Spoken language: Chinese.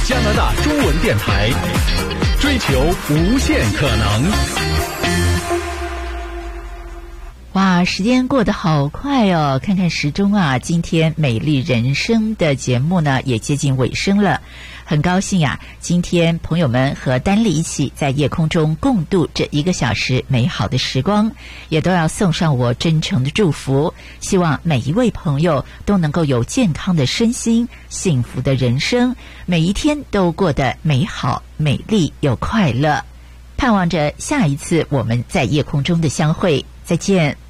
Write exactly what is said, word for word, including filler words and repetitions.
加拿大中文电台，追求无限可能。 哇，时间过得好快哦！看看时钟啊，今天美丽人生的节目呢也接近尾声了。很高兴啊，今天朋友们和丹丽一起在夜空中共度这一个小时美好的时光，也都要送上我真诚的祝福，希望每一位朋友都能够有健康的身心，幸福的人生，每一天都过得美好、美丽又快乐。盼望着下一次我们在夜空中的相会，再见。